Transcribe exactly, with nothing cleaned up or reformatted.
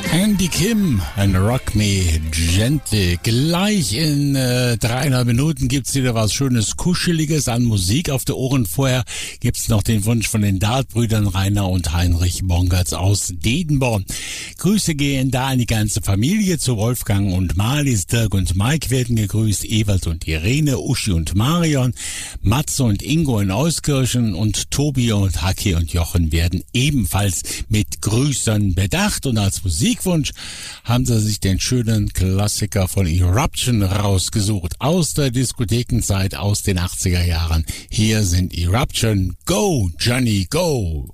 Andy Kim, and Rock Me Gently. Gleich in äh, dreieinhalb Minuten gibt's wieder was Schönes, Kuscheliges an Musik auf der Ohren. Vorher gibt's noch den Wunsch von den Dart-Brüdern Rainer und Heinrich Bongertz aus Dedenborn. Grüße gehen da an die ganze Familie, zu Wolfgang und Marlies, Dirk und Mike werden gegrüßt, Ewald und Irene, Uschi und Marion, Matze und Ingo in Euskirchen und Tobi und Haki und Jochen werden ebenfalls mit Grüßen bedacht. Und als Musikwunsch haben sie sich den schönen Klassiker von Eruption rausgesucht. Aus der Diskothekenzeit aus den achtziger Jahren. Hier sind Eruption. Go, Johnny, go!